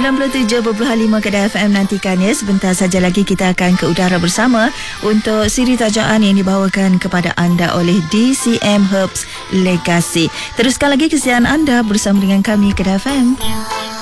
97.5 Kedah FM, nantikan ya. Sebentar saja lagi kita akan ke udara bersama untuk siri tajaan yang dibawakan kepada anda oleh DCM Herbs Legacy. Teruskan lagi kesiaran anda bersama dengan kami Kedah FM.